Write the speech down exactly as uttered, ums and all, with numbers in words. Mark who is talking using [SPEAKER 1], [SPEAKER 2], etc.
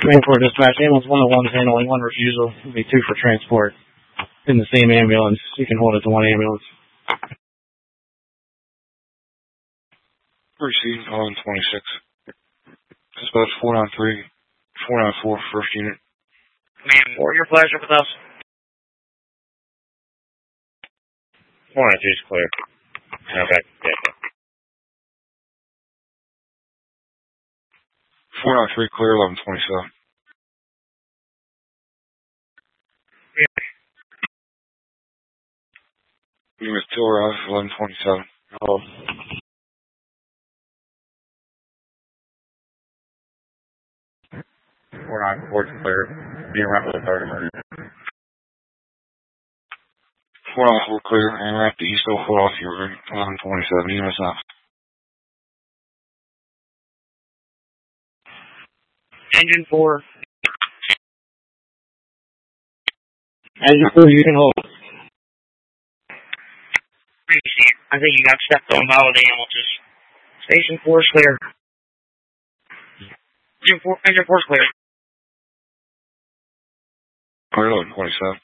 [SPEAKER 1] Transport dispatch, ambulance one oh one is handling one refusal. It'll be two for transport. In the same ambulance, you can hold it to one ambulance.
[SPEAKER 2] Received eleven twenty-six. Dispatch four nine three, four nine four, first unit.
[SPEAKER 3] Command four, your pleasure with us.
[SPEAKER 4] four nine two is clear. Okay. Yeah.
[SPEAKER 2] four nine three clear, eleven twenty-seven.
[SPEAKER 3] Yeah.
[SPEAKER 2] Unit still arrives, eleven twenty-seven.
[SPEAKER 4] Oh. four nine four is clear. Be around with the third emergency.
[SPEAKER 2] four nine four clear, and we're at the East Oak Philadelphia Road, eleven twenty-seven, U S F.
[SPEAKER 3] Engine four.
[SPEAKER 1] Engine four, you can hold.
[SPEAKER 3] Appreciate. I think you got stepped on by the ambulances. Station four is clear. Engine four, engine four is clear.
[SPEAKER 2] Clear, eleven twenty-seven.